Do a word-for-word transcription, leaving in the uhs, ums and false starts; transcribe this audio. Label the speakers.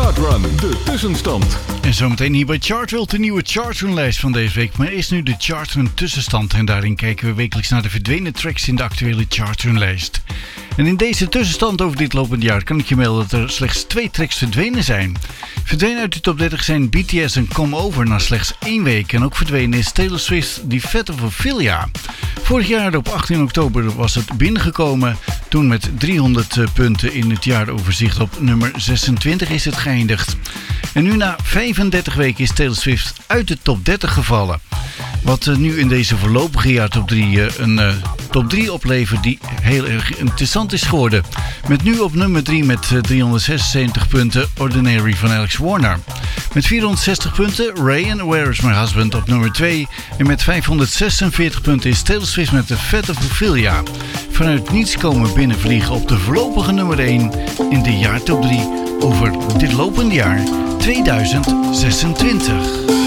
Speaker 1: Chartrun, de tussenstand.
Speaker 2: En zometeen hier bij Chartwell de nieuwe Chartrun-lijst van deze week. Maar eerst nu de Chartrun tussenstand. En daarin kijken we wekelijks naar de verdwenen tracks in de actuele Chartrun-lijst. En in deze tussenstand over dit lopende jaar kan ik je melden dat er slechts twee tracks verdwenen zijn. Verdwenen uit de top dertig zijn B T S en Come Over na slechts één week. En ook verdwenen is Taylor Swift The Fat of Ophelia. Vorig jaar op achttien oktober was het binnengekomen. Toen met driehonderd punten in het jaaroverzicht op nummer zesentwintig is het geëindigd. En nu na vijfendertig weken is Taylor Swift uit de top dertig gevallen. Wat uh, nu in deze voorlopige jaar top drie uh, een uh, top drie oplevert die heel erg interessant is geworden. Met nu op nummer drie met uh, driehonderdzesenzeventig punten Ordinary van Alex Warner. Met vierhonderdzestig punten Ray and Where Is My Husband op nummer twee. En met vijfhonderdzesenveertig punten is Taylor Swift met The Fat of Ophelia. Vanuit niets komen binnenvliegen op de voorlopige nummer één in de jaartop drie over dit lopende jaar tweeduizend zesentwintig.